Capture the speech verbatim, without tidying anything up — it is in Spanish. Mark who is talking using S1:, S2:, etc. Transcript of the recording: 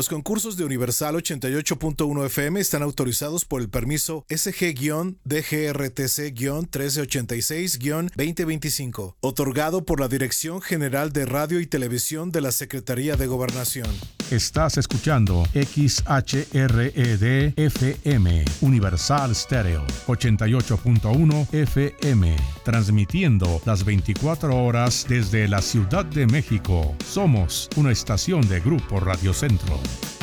S1: Los concursos de Universal ochenta y ocho punto uno F M están autorizados por el permiso S G D G R T C trece ochenta y seis veinte veinticinco, otorgado por la Dirección General de Radio y Televisión de la Secretaría de Gobernación.
S2: Estás escuchando X H R E D F M, Universal Stereo, ochenta y ocho punto uno F M, transmitiendo las veinticuatro horas desde la Ciudad de México. Somos una estación de Grupo Radio Centro.